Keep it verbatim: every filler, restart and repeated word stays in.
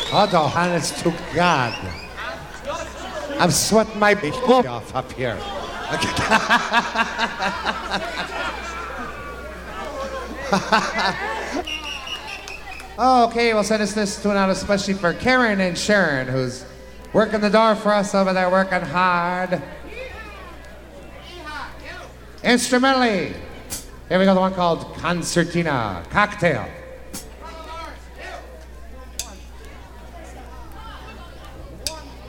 Oh, the honest to God. I'm sweating my b- off up here. Okay, we'll send us this tune out especially for Karen and Sharon, who's working the door for us over there, working hard. Instrumentally, here we go, the one called Concertina Cocktail.